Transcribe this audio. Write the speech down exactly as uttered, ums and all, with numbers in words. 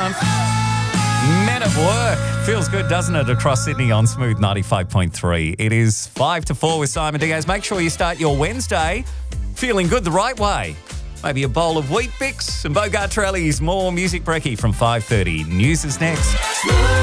month. Men at Work. Feels good, doesn't it, across Sydney on Smooth ninety-five point three. It is five to four with Simon Diaz. Make sure you start your Wednesday feeling good the right way. Maybe a bowl of Wheat Bix and Bogart Trelli's more music brekkie from five thirty. News is next.